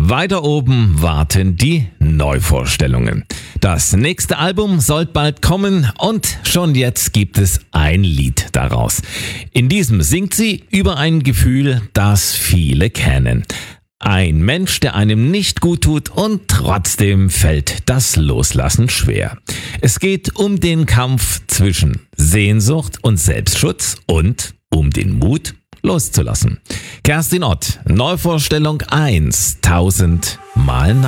Weiter oben warten die Neuvorstellungen. Das nächste Album soll bald kommen und schon jetzt gibt es ein Lied daraus. In diesem singt sie über ein Gefühl, das viele kennen. Ein Mensch, der einem nicht gut tut und trotzdem fällt das Loslassen schwer. Es geht um den Kampf zwischen Sehnsucht und Selbstschutz und um den Mut loszulassen. Kerstin Ott, Neuvorstellung 1, 1000 Mal